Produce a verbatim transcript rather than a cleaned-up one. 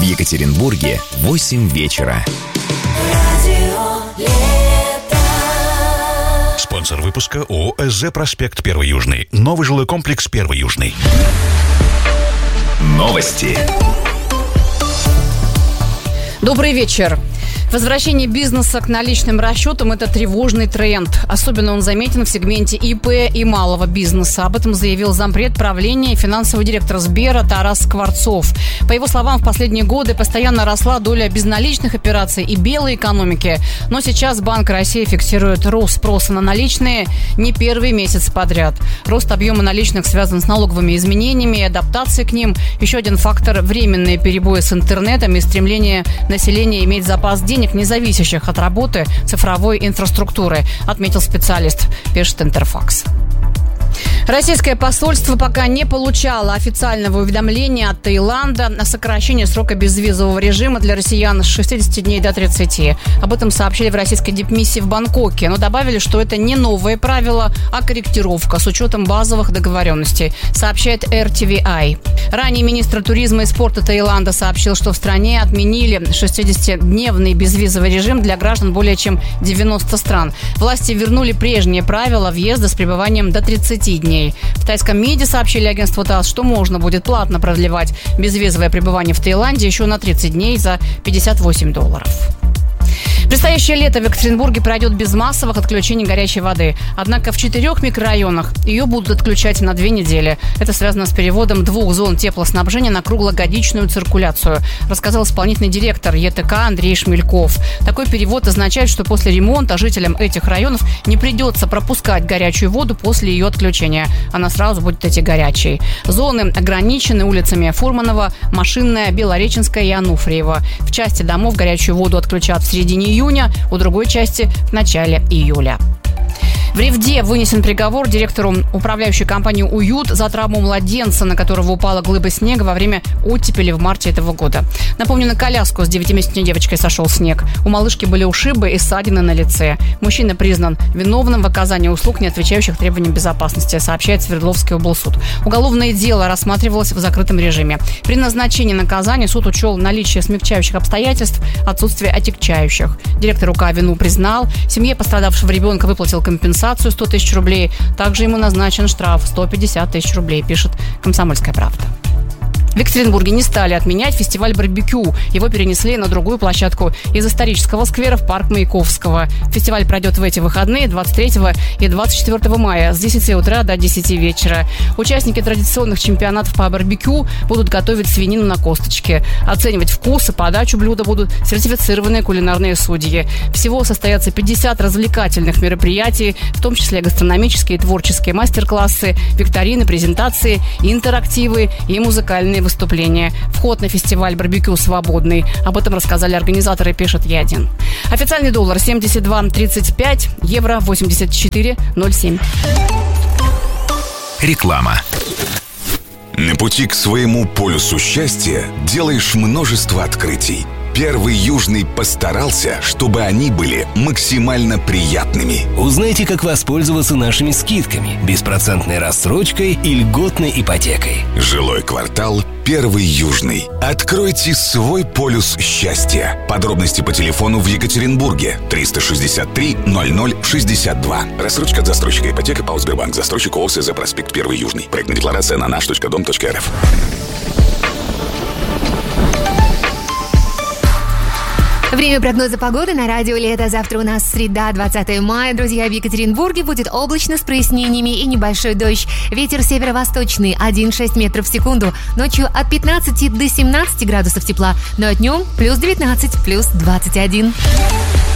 Екатеринбурге восемь вечера. Спонсор выпуска ООО «СЗ Проспект Первый Южный». Новый жилой комплекс Первый Южный. Новости. Добрый вечер. Возвращение бизнеса к наличным расчетам – это тревожный тренд. Особенно он заметен в сегменте ИП и малого бизнеса. Об этом заявил зампред правления и финансовый директор Сбера Тарас Скворцов. По его словам, в последние годы постоянно росла доля безналичных операций и белой экономики. Но сейчас Банк России фиксирует рост спроса на наличные не первый месяц подряд. Рост объема наличных связан с налоговыми изменениями и адаптацией к ним. Еще один фактор – временные перебои с интернетом и стремление населения иметь запас денег, не зависящих от работы цифровой инфраструктуры, отметил специалист, пишет Интерфакс. Российское посольство пока не получало официального уведомления от Таиланда о сокращении срока безвизового режима для россиян с шестидесяти дней до тридцати. Об этом сообщили в российской дипмиссии в Бангкоке, но добавили, что это не новое правило, а корректировка с учетом базовых договоренностей, сообщает эр ти ви ай. Ранее министр туризма и спорта Таиланда сообщил, что в стране отменили шестидесятидневный безвизовый режим для граждан более чем девяноста стран. Власти вернули прежние правила въезда с пребыванием до тридцати дней. В тайском МИДе сообщили агентству ТАСС, что можно будет платно продлевать безвизовое пребывание в Таиланде еще на тридцать дней за пятьдесят восемь долларов. Предстоящее лето в Екатеринбурге пройдет без массовых отключений горячей воды. Однако в четырех микрорайонах ее будут отключать на две недели. Это связано с переводом двух зон теплоснабжения на круглогодичную циркуляцию, рассказал исполнительный директор ЕТК Андрей Шмельков. Такой перевод означает, что после ремонта жителям этих районов не придется пропускать горячую воду после ее отключения. Она сразу будет идти горячей. Зоны ограничены улицами Фурманова, Машинная, Белореченская и Ануфриева. В части домов горячую воду отключат в середине июня, у другой части в начале июля. В Ревде вынесен приговор директору управляющей компании «Уют» за травму младенца, на которого упала глыба снега во время оттепели в марте этого года. Напомню, на коляску с девятимесячной девочкой сошел снег. У малышки были ушибы и ссадины на лице. Мужчина признан виновным в оказании услуг, не отвечающих требованиям безопасности, сообщает Свердловский облсуд. Уголовное дело рассматривалось в закрытом режиме. При назначении наказания суд учел наличие смягчающих обстоятельств, отсутствие отягчающих. Директор УК вину признал. Семье пострадавшего ребенка выплатил компенсацию сто тысяч рублей. Также ему назначен штраф сто пятьдесят тысяч рублей, пишет «Комсомольская правда». В Екатеринбурге не стали отменять фестиваль барбекю. Его перенесли на другую площадку из исторического сквера в парк Маяковского. Фестиваль пройдет в эти выходные двадцать третьего и двадцать четвёртого мая с десяти утра до десяти вечера. Участники традиционных чемпионатов по барбекю будут готовить свинину на косточке. Оценивать вкус и подачу блюда будут сертифицированные кулинарные судьи. Всего состоятся пятьдесят развлекательных мероприятий, в том числе гастрономические и творческие мастер-классы, викторины, презентации, интерактивы и музыкальные выступления. Вход на фестиваль барбекю свободный. Об этом рассказали организаторы, пишет Е один. Официальный доллар семьдесят два тридцать пять, евро восемьдесят четыре ноль семь. Реклама. На пути к своему полюсу счастья делаешь множество открытий. Первый Южный постарался, чтобы они были максимально приятными. Узнайте, как воспользоваться нашими скидками, беспроцентной рассрочкой и льготной ипотекой. Жилой квартал Первый Южный. Откройте свой полюс счастья. Подробности по телефону в Екатеринбурге триста шестьдесят три ноль ноль шестьдесят два. Рассрочка от застройщика ипотека ПАО Сбербанк. Застройщик ООО СЗ Проспект Первый Южный. Проектная декларация на наш точка дом точка эр эф. Время прогноза погоды на радио «Лето». Завтра у нас среда, двадцатое мая. Друзья, в Екатеринбурге будет облачно с прояснениями и небольшой дождь. Ветер северо-восточный один целых шесть десятых метров в секунду. Ночью от пятнадцати до семнадцати градусов тепла. Но днем плюс девятнадцать, плюс двадцать один.